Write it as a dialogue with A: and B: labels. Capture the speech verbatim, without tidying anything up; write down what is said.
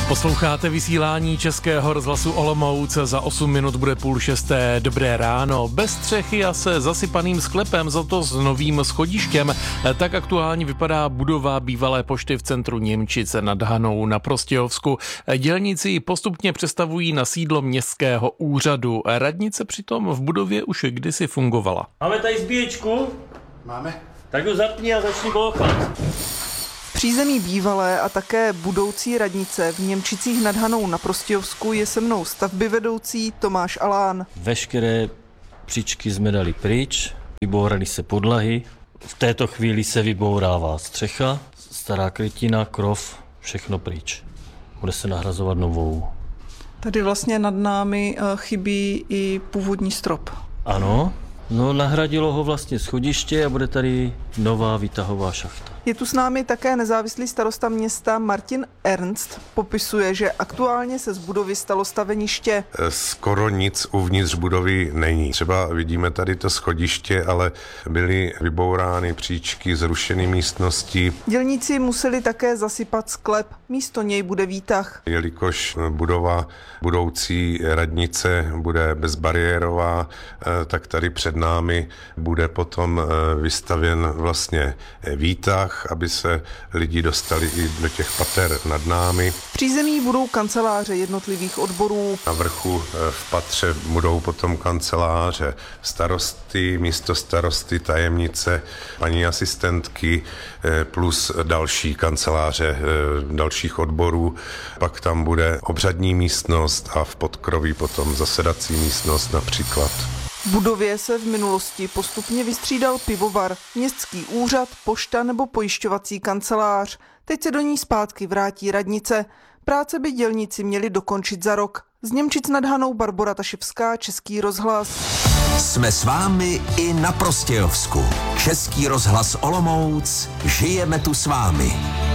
A: Posloucháte vysílání Českého rozhlasu Olomouc, za osm minut bude půl šesté. Dobré ráno. Bez střechy a se zasypaným sklepem, za to s novým schodištěm. Tak aktuálně vypadá budova bývalé pošty v centru Němčice nad Hanou na Prostějovsku. Dělníci ji postupně přestavují na sídlo městského úřadu. Radnice přitom v budově už kdysi fungovala.
B: Máme tady zbíječku?
C: Máme.
B: Tak ho zapni a začni bouchat.
D: Přízemí bývalé a také budoucí radnice v Němčicích nad Hanou na Prostějovsku je se mnou stavbyvedoucí Tomáš Alán.
B: Veškeré příčky jsme dali pryč, vybouraly se podlahy, v této chvíli se vybourává střecha, stará krytina, krov, všechno pryč. Bude se nahrazovat novou.
D: Tady vlastně nad námi chybí i původní strop.
B: Ano, no nahradilo ho vlastně schodiště a bude tady nová výtahová šachta.
D: Je tu s námi také nezávislý starosta města Martin Ernst. Popisuje, že aktuálně se z budovy stalo staveniště.
C: Skoro nic uvnitř budovy není. Třeba vidíme tady to schodiště, ale byly vybourány příčky, zrušeny místnosti.
D: Dělníci museli také zasypat sklep, místo něj bude výtah.
C: Jelikož budova budoucí radnice bude bezbariérová, tak tady před námi bude potom vystavěn vlastně výtah, aby se lidi dostali i do těch pater nad námi.
D: V přízemí budou kanceláře jednotlivých odborů.
C: Na vrchu v patře budou potom kanceláře starosty, místostarosty, tajemnice, paní asistentky plus další kanceláře dalších odborů. Pak tam bude obřadní místnost a v podkroví potom zasedací místnost například.
D: V budově se v minulosti postupně vystřídal pivovar, městský úřad, pošta nebo pojišťovací kancelář. Teď se do ní zpátky vrátí radnice. Práce by dělníci měli dokončit za rok. Z Němčic nad Hanou Barbora Taševská, Český rozhlas.
E: Jsme s vámi i na Prostějovsku. Český rozhlas Olomouc, žijeme tu s vámi.